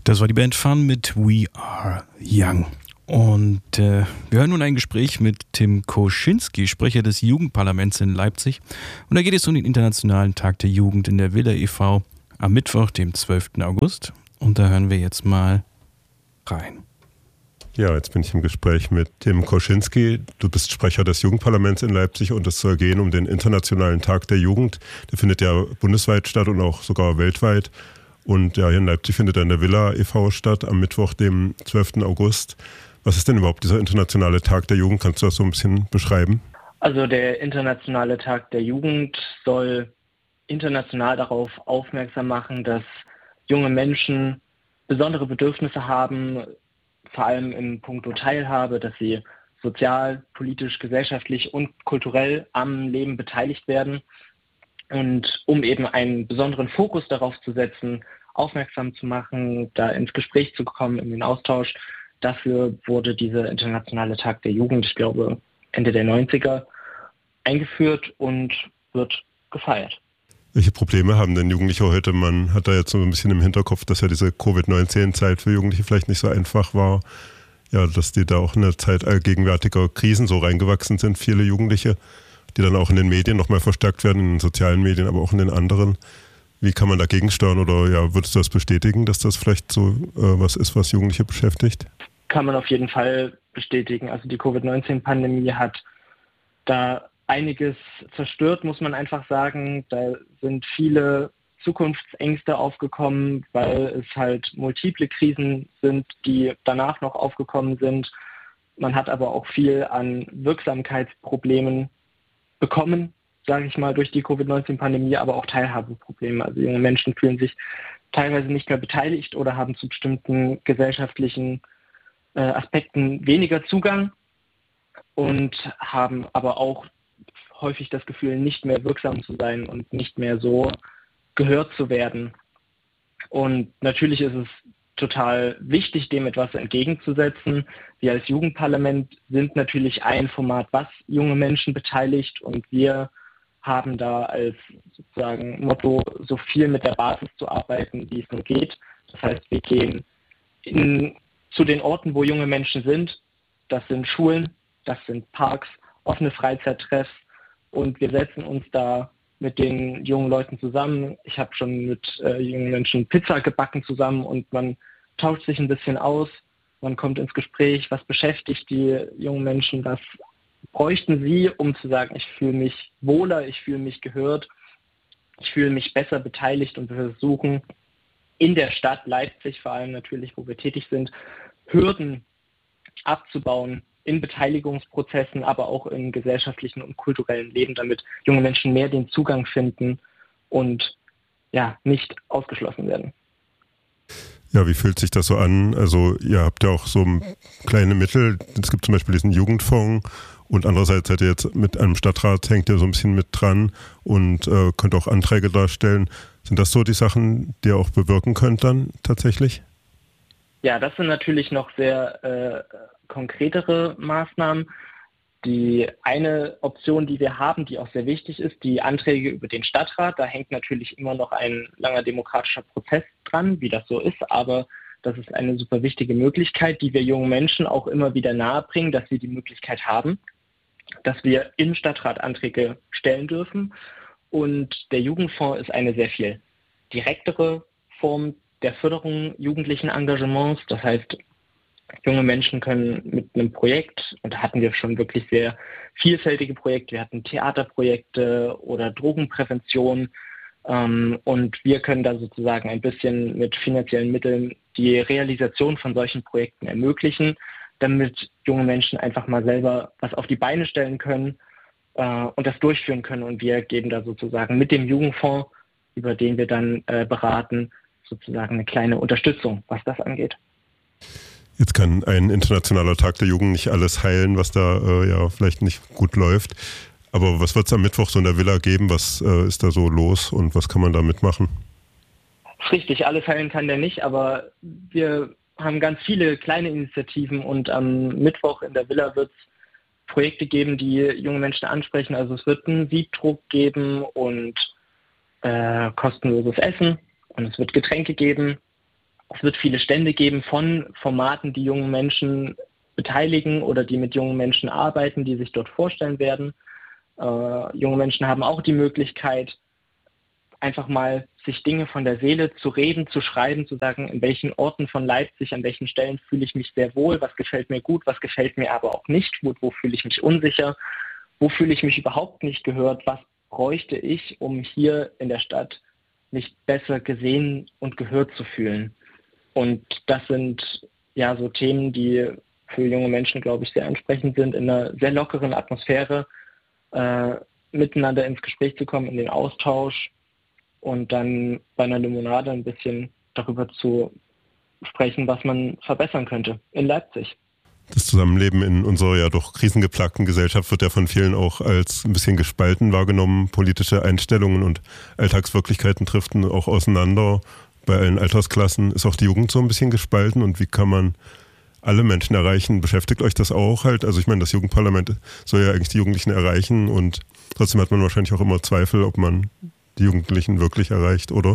Das war die Band Fun mit We Are Young. Und wir hören nun ein Gespräch mit Tim Koschinski, Sprecher des Jugendparlaments in Leipzig. Und da geht es um den Internationalen Tag der Jugend in der Villa e.V. am Mittwoch, dem 12. August. Und da hören wir jetzt mal rein. Ja, jetzt bin ich im Gespräch mit Tim Koschinski. Du bist Sprecher des Jugendparlaments in Leipzig und es soll gehen um den Internationalen Tag der Jugend. Der findet ja bundesweit statt und auch sogar weltweit. Und ja, hier in Leipzig findet er in der Villa e.V. statt am Mittwoch, dem 12. August. Was ist denn überhaupt dieser Internationale Tag der Jugend? Kannst du das so ein bisschen beschreiben? Also der Internationale Tag der Jugend soll international darauf aufmerksam machen, dass junge Menschen besondere Bedürfnisse haben, vor allem im Punkto Teilhabe, dass sie sozial, politisch, gesellschaftlich und kulturell am Leben beteiligt werden. Und um eben einen besonderen Fokus darauf zu setzen, aufmerksam zu machen, da ins Gespräch zu kommen, in den Austausch, dafür wurde dieser Internationale Tag der Jugend, ich glaube Ende der 90er, eingeführt und wird gefeiert. Welche Probleme haben denn Jugendliche heute? Man hat da jetzt so ein bisschen im Hinterkopf, dass ja diese Covid-19-Zeit für Jugendliche vielleicht nicht so einfach war. Ja, dass die da auch in eine Zeit allgegenwärtiger Krisen so reingewachsen sind, viele Jugendliche, die dann auch in den Medien nochmal verstärkt werden, in den sozialen Medien, aber auch in den anderen. Wie kann man dagegen steuern oder ja, würdest du das bestätigen, dass das vielleicht so was ist, was Jugendliche beschäftigt? Kann man auf jeden Fall bestätigen. Also die Covid-19-Pandemie hat da einiges zerstört, muss man einfach sagen. Da sind viele Zukunftsängste aufgekommen, weil es halt multiple Krisen sind, die danach noch aufgekommen sind. Man hat aber auch viel an Wirksamkeitsproblemen bekommen, sage ich mal, durch die Covid-19-Pandemie, aber auch Teilhabeprobleme. Also junge Menschen fühlen sich teilweise nicht mehr beteiligt oder haben zu bestimmten gesellschaftlichen Aspekten weniger Zugang und haben aber auch häufig das Gefühl, nicht mehr wirksam zu sein und nicht mehr so gehört zu werden. Und natürlich ist es total wichtig, dem etwas entgegenzusetzen. Wir als Jugendparlament sind natürlich ein Format, was junge Menschen beteiligt, und wir haben da als sozusagen Motto, so viel mit der Basis zu arbeiten, wie es nur geht. Das heißt, wir gehen zu den Orten, wo junge Menschen sind. Das sind Schulen, das sind Parks, offene Freizeittreffs, und wir setzen uns da mit den jungen Leuten zusammen. Ich habe schon mit jungen Menschen Pizza gebacken zusammen und man tauscht sich ein bisschen aus, man kommt ins Gespräch, was beschäftigt die jungen Menschen, was bräuchten sie, um zu sagen, ich fühle mich wohler, ich fühle mich gehört, ich fühle mich besser beteiligt, und wir versuchen in der Stadt Leipzig, vor allem natürlich, wo wir tätig sind, Hürden abzubauen in Beteiligungsprozessen, aber auch im gesellschaftlichen und kulturellen Leben, damit junge Menschen mehr den Zugang finden und ja, nicht ausgeschlossen werden. Ja, wie fühlt sich das so an? Also ihr habt ja auch so kleine Mittel. Es gibt zum Beispiel diesen Jugendfonds und andererseits seid ihr jetzt mit einem Stadtrat, hängt ihr so ein bisschen mit dran und könnt auch Anträge darstellen. Sind das so die Sachen, die ihr auch bewirken könnt dann tatsächlich? Ja, das sind natürlich noch sehr konkretere Maßnahmen. Die eine Option, die wir haben, die auch sehr wichtig ist, die Anträge über den Stadtrat. Da hängt natürlich immer noch ein langer demokratischer Prozess dran, wie das so ist, aber das ist eine super wichtige Möglichkeit, die wir jungen Menschen auch immer wieder nahebringen, dass sie die Möglichkeit haben, dass wir im Stadtrat Anträge stellen dürfen. Und der Jugendfonds ist eine sehr viel direktere Form der Förderung jugendlichen Engagements. Das heißt, junge Menschen können mit einem Projekt, und da hatten wir schon wirklich sehr vielfältige Projekte, wir hatten Theaterprojekte oder Drogenprävention, und wir können da sozusagen ein bisschen mit finanziellen Mitteln die Realisation von solchen Projekten ermöglichen, damit junge Menschen einfach mal selber was auf die Beine stellen können und das durchführen können. Und wir geben da sozusagen mit dem Jugendfonds, über den wir dann beraten, sozusagen eine kleine Unterstützung, was das angeht. Jetzt kann ein internationaler Tag der Jugend nicht alles heilen, was da ja vielleicht nicht gut läuft. Aber was wird es am Mittwoch so in der Villa geben? Was ist da so los und was kann man da mitmachen? Richtig, alles heilen kann der nicht, aber wir haben ganz viele kleine Initiativen, und am Mittwoch in der Villa wird es Projekte geben, die junge Menschen ansprechen. Also es wird einen Siebdruck geben und kostenloses Essen, und es wird Getränke geben. Es wird viele Stände geben von Formaten, die jungen Menschen beteiligen oder die mit jungen Menschen arbeiten, die sich dort vorstellen werden. Junge Menschen haben auch die Möglichkeit, einfach mal sich Dinge von der Seele zu reden, zu schreiben, zu sagen, in welchen Orten von Leipzig, an welchen Stellen fühle ich mich sehr wohl, was gefällt mir gut, was gefällt mir aber auch nicht gut, wo fühle ich mich unsicher, wo fühle ich mich überhaupt nicht gehört, was bräuchte ich, um hier in der Stadt mich besser gesehen und gehört zu fühlen. Und das sind ja so Themen, die für junge Menschen, glaube ich, sehr ansprechend sind, in einer sehr lockeren Atmosphäre miteinander ins Gespräch zu kommen, in den Austausch und dann bei einer Limonade ein bisschen darüber zu sprechen, was man verbessern könnte in Leipzig. Das Zusammenleben in unserer ja doch krisengeplagten Gesellschaft wird ja von vielen auch als ein bisschen gespalten wahrgenommen. Politische Einstellungen und Alltagswirklichkeiten driften auch auseinander. Bei allen Altersklassen ist auch die Jugend so ein bisschen gespalten. Und wie kann man alle Menschen erreichen? Beschäftigt euch das auch halt? Also ich meine, das Jugendparlament soll ja eigentlich die Jugendlichen erreichen und trotzdem hat man wahrscheinlich auch immer Zweifel, ob man die Jugendlichen wirklich erreicht, oder?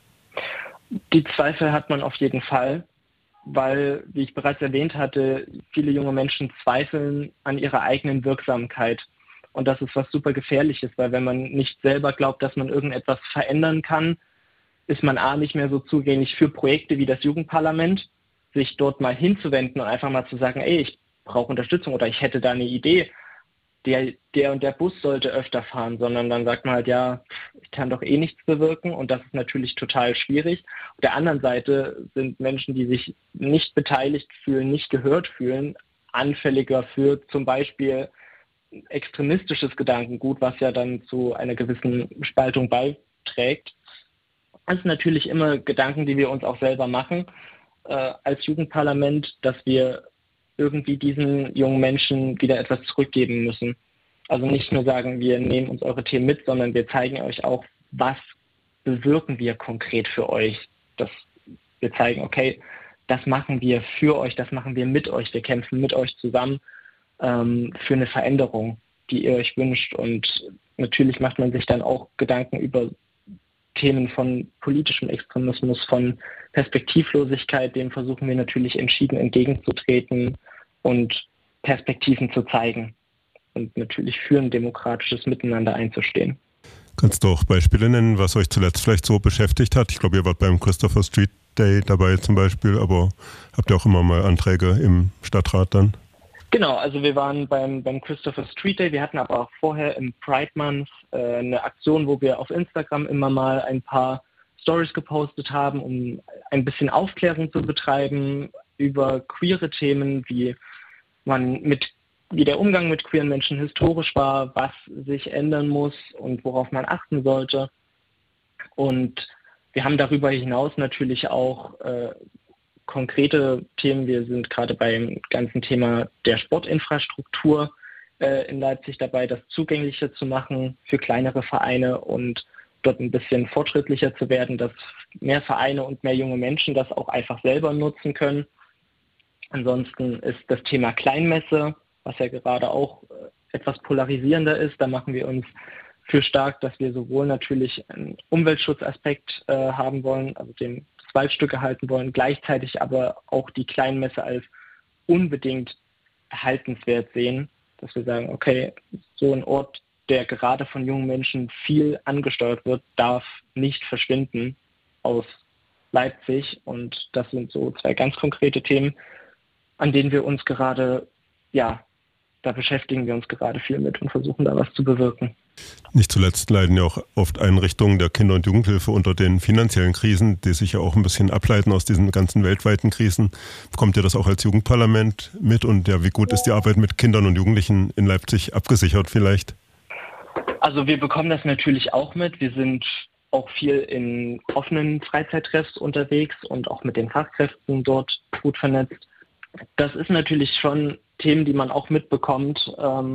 Die Zweifel hat man auf jeden Fall, weil, wie ich bereits erwähnt hatte, viele junge Menschen zweifeln an ihrer eigenen Wirksamkeit. Und das ist was super Gefährliches, weil wenn man nicht selber glaubt, dass man irgendetwas verändern kann, ist man nicht mehr so zugänglich für Projekte wie das Jugendparlament, sich dort mal hinzuwenden und einfach mal zu sagen, ey, ich brauche Unterstützung oder ich hätte da eine Idee. Der und der Bus sollte öfter fahren, sondern dann sagt man halt, ja, ich kann doch eh nichts bewirken und das ist natürlich total schwierig. Auf der anderen Seite sind Menschen, die sich nicht beteiligt fühlen, nicht gehört fühlen, anfälliger für zum Beispiel extremistisches Gedankengut, was ja dann zu einer gewissen Spaltung beiträgt. Das sind natürlich immer Gedanken, die wir uns auch selber machen als Jugendparlament, dass wir irgendwie diesen jungen Menschen wieder etwas zurückgeben müssen. Also nicht nur sagen, wir nehmen uns eure Themen mit, sondern wir zeigen euch auch, was bewirken wir konkret für euch. Dass wir zeigen, okay, das machen wir für euch, das machen wir mit euch, wir kämpfen mit euch zusammen für eine Veränderung, die ihr euch wünscht. Und natürlich macht man sich dann auch Gedanken über Themen von politischem Extremismus, von Perspektivlosigkeit, dem versuchen wir natürlich entschieden entgegenzutreten und Perspektiven zu zeigen und natürlich für ein demokratisches Miteinander einzustehen. Kannst du auch Beispiele nennen, was euch zuletzt vielleicht so beschäftigt hat? Ich glaube, ihr wart beim Christopher Street Day dabei zum Beispiel, aber habt ihr auch immer mal Anträge im Stadtrat dann? Genau, also wir waren beim Christopher Street Day, wir hatten aber auch vorher im Pride Month eine Aktion, wo wir auf Instagram immer mal ein paar Stories gepostet haben, um ein bisschen Aufklärung zu betreiben über queere Themen, wie der Umgang mit queeren Menschen historisch war, was sich ändern muss und worauf man achten sollte. Und wir haben darüber hinaus natürlich auch konkrete Themen. Wir sind gerade beim ganzen Thema der Sportinfrastruktur in Leipzig dabei, das zugänglicher zu machen für kleinere Vereine und dort ein bisschen fortschrittlicher zu werden, dass mehr Vereine und mehr junge Menschen das auch einfach selber nutzen können. Ansonsten ist das Thema Kleinmesse, was ja gerade auch etwas polarisierender ist. Da machen wir uns für stark, dass wir sowohl natürlich einen Umweltschutzaspekt haben wollen, also den Waldstück erhalten wollen, gleichzeitig aber auch die Kleinmesse als unbedingt erhaltenswert sehen, dass wir sagen, okay, so ein Ort, der gerade von jungen Menschen viel angesteuert wird, darf nicht verschwinden aus Leipzig. Und das sind so zwei ganz konkrete Themen, an denen wir uns gerade, da beschäftigen wir uns gerade viel mit und versuchen da was zu bewirken. Nicht zuletzt leiden ja auch oft Einrichtungen der Kinder- und Jugendhilfe unter den finanziellen Krisen, die sich ja auch ein bisschen ableiten aus diesen ganzen weltweiten Krisen. Bekommt ihr das auch als Jugendparlament mit? Und ja, wie gut ist die Arbeit mit Kindern und Jugendlichen in Leipzig abgesichert vielleicht? Also wir bekommen das natürlich auch mit. Wir sind auch viel in offenen Freizeittreffs unterwegs und auch mit den Fachkräften dort gut vernetzt. Das ist natürlich schon Themen, die man auch mitbekommt,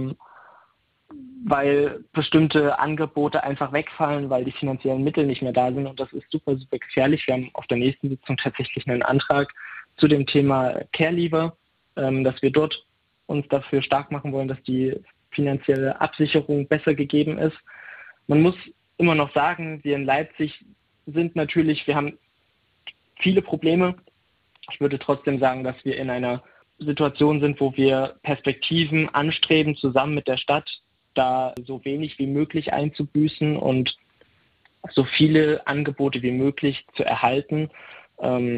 weil bestimmte Angebote einfach wegfallen, weil die finanziellen Mittel nicht mehr da sind. Und das ist super, super gefährlich. Wir haben auf der nächsten Sitzung tatsächlich einen Antrag zu dem Thema Care Leaver, dass wir dort uns dafür stark machen wollen, dass die finanzielle Absicherung besser gegeben ist. Man muss immer noch sagen, wir in Leipzig sind natürlich, wir haben viele Probleme. Ich würde trotzdem sagen, dass wir in einer Situation sind, wo wir Perspektiven anstreben, zusammen mit der Stadt, da so wenig wie möglich einzubüßen und so viele Angebote wie möglich zu erhalten.